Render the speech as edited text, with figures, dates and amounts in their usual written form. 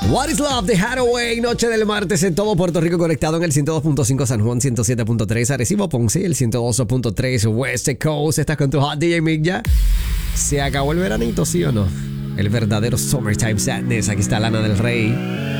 What is Love de Hathaway, noche del martes en todo Puerto Rico, conectado en el 102.5 San Juan, 107.3 Arecibo, Ponce, el 102.3 West Coast. Estás con tu hot DJ Mick ya. ¿Se acabó el veranito, sí o no? El verdadero Summertime Sadness. Aquí está Lana del Rey.